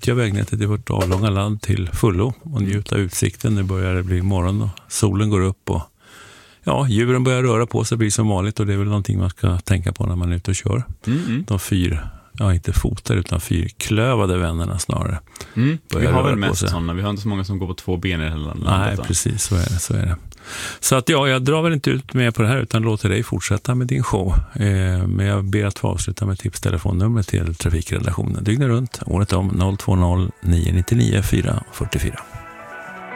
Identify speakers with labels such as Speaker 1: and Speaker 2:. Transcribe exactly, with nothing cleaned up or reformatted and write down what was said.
Speaker 1: nyttja vägnätet i vårt avlånga land till fullo och njuta utsikten. Nu börjar det bli morgon och solen går upp och ja, djuren börjar röra på sig, blir som vanligt, och det är väl någonting man ska tänka på när man är ute och kör. Mm, mm. De fyr, ja inte fotar utan fyrklövade vännerna snarare.
Speaker 2: Mm. Vi har väl mest sådana, vi har inte så många som går på två ben i hela landet.
Speaker 1: Nej, precis, så är det, så är det. Så att ja, jag drar väl inte ut med på det här utan låter dig fortsätta med din show. Eh, men jag ber att få avsluta med tipstelefonnummer till trafikredaktionen. Dygnet runt, året om noll två noll nio nio nio fyra fyra fyra.